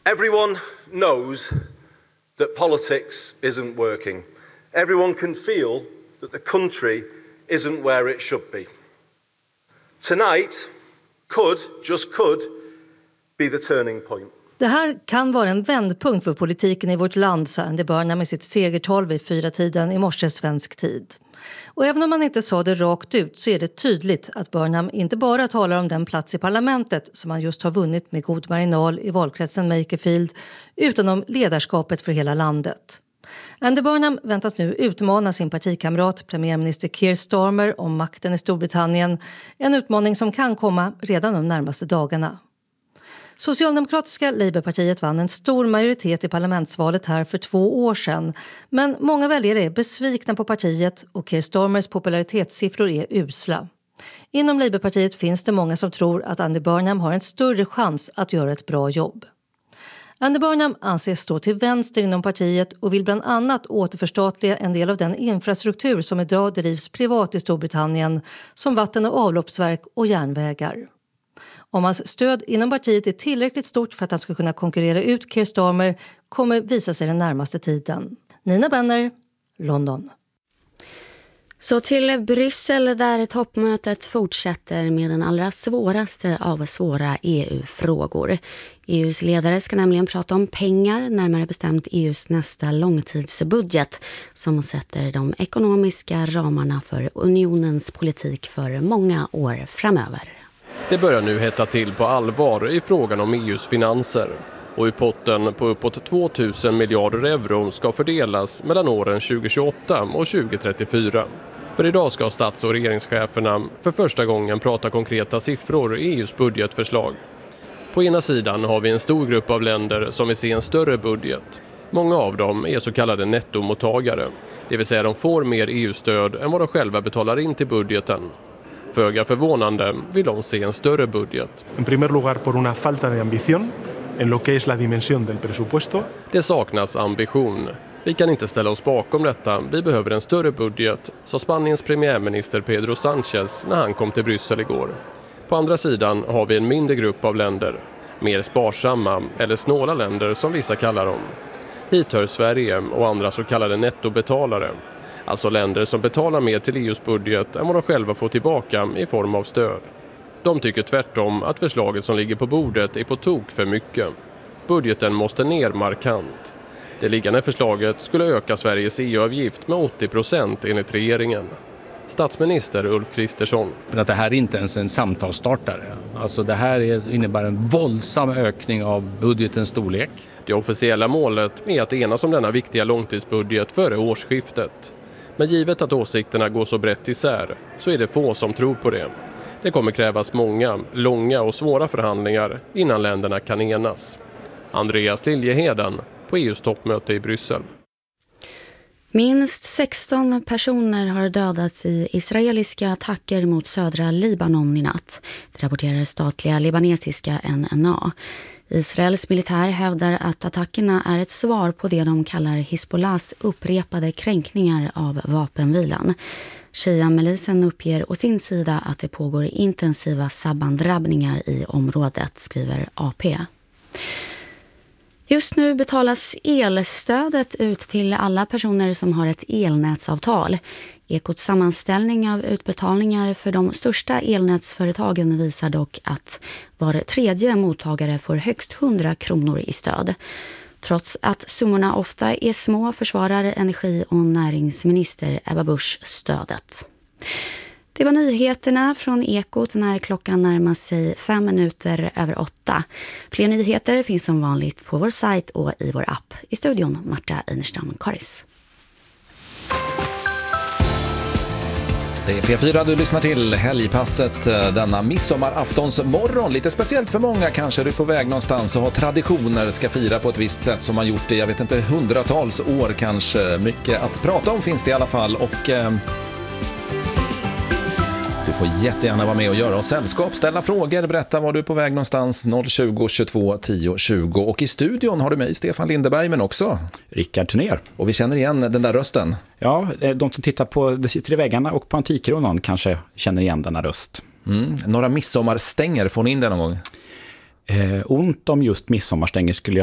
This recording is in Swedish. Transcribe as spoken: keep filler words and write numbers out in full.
Everyone knows that politics isn't working. Everyone can feel that the country isn't where it should be. Tonight could, just could, be the turning point. Det här kan vara en vändpunkt för politiken i vårt land, sa Andy Burnham med sitt segertal vid fyra tiden i morse svensk tid. Och även om man inte sa det rakt ut så är det tydligt att Burnham inte bara talar om den plats i parlamentet som han just har vunnit med god marginal i valkretsen Makerfield, utan om ledarskapet för hela landet. Andy Burnham väntas nu utmana sin partikamrat premiärminister Keir Starmer om makten i Storbritannien, en utmaning som kan komma redan de närmaste dagarna. Socialdemokratiska Labourpartiet vann en stor majoritet i parlamentsvalet här för två år sedan, men många väljare är besvikna på partiet och Keir Starmers popularitetssiffror är usla. Inom Labourpartiet finns det många som tror att Andy Burnham har en större chans att göra ett bra jobb. Andy Burnham anses stå till vänster inom partiet och vill bland annat återförstatliga en del av den infrastruktur som idag drivs privat i Storbritannien, som vatten- och avloppsverk och järnvägar. Om hans stöd inom partiet är tillräckligt stort för att han ska kunna konkurrera ut Keir Starmer kommer visa sig den närmaste tiden. Nina Benner, London. Så till Bryssel där toppmötet fortsätter med den allra svåraste av svåra E U-frågor. E U:s ledare ska nämligen prata om pengar, närmare bestämt E U:s nästa långtidsbudget som sätter de ekonomiska ramarna för unionens politik för många år framöver. Det börjar nu hetta till på allvar i frågan om E U:s finanser. Och i potten på uppåt tvåtusen miljarder euro ska fördelas mellan åren tjugohundratjugoåtta och tjugotrettiofyra. För idag ska stats- och regeringscheferna för första gången prata konkreta siffror i E U:s budgetförslag. På ena sidan har vi en stor grupp av länder som vill se en större budget. Många av dem är så kallade nettomottagare, det vill säga de får mer E U-stöd än vad de själva betalar in till budgeten. Föga förvånande vill de se en större budget. En primer lugar por una falta de ambición en lo que es la dimensión del presupuesto. Det saknas ambition. Vi kan inte ställa oss bakom detta. Vi behöver en större budget, sa Spaniens premiärminister Pedro Sánchez när han kom till Bryssel igår. På andra sidan har vi en mindre grupp av länder. Mer sparsamma eller snåla länder som vissa kallar dem. Hit hör Sverige och andra så kallade nettobetalare. Alltså länder som betalar mer till E U:s budget än vad de själva får tillbaka i form av stöd. De tycker tvärtom att förslaget som ligger på bordet är på tok för mycket. Budgeten måste ner markant. Det liggande förslaget skulle öka Sveriges E U-avgift med åttio procent enligt regeringen. Statsminister Ulf Kristersson. Men att det här är inte ens en samtalsstartare. Alltså det här är, innebär en våldsam ökning av budgetens storlek. Det officiella målet är att enas om denna viktiga långtidsbudget före årsskiftet. Men givet att åsikterna går så brett isär så är det få som tror på det. Det kommer krävas många, långa och svåra förhandlingar innan länderna kan enas. Andreas Liljeheden på E U:s toppmöte i Bryssel. Minst sexton personer har dödats i israeliska attacker mot södra Libanon i natt. Det rapporterar statliga libanesiska N N A. Israels militär hävdar att attackerna är ett svar på det de kallar Hizbollahs upprepade kränkningar av vapenvilan. Shia-milisen uppger å sin sida att det pågår intensiva sabbandrabbningar i området, skriver A P. Just nu betalas elstödet ut till alla personer som har ett elnätsavtal. Ekots sammanställning av utbetalningar för de största elnätsföretagen visar dock att var tredje mottagare får högst hundra kronor i stöd. Trots att summorna ofta är små försvarar energi- och näringsminister Ebba Busch stödet. Det var nyheterna från Ekot när klockan närmar sig fem minuter över åtta. Fler nyheter finns som vanligt på vår sajt och i vår app. I studion Marta Einerstam-Karis. Det är P fyra du lyssnar till, helgpasset denna midsommaraftons morgon. Lite speciellt för många kanske, är du på väg någonstans och har traditioner, ska fira på ett visst sätt som man gjort i, jag vet inte, hundratals år kanske. Mycket att prata om finns det i alla fall och... Eh, Du får jättegärna vara med och göra oss sällskap, ställa frågor, berätta var du är på väg någonstans, noll tjugo, tjugotvå, tio, tjugo. Och i studion har du mig, Stefan Lindeberg, men också Rickard Turner. Och vi känner igen den där rösten. Ja, de som tittar på Det sitter i väggarna och på Antikkronan kanske känner igen denna röst. Mm. Några midsommarstänger, får ni in det någon gång? Eh, ont om just midsommarstänger skulle jag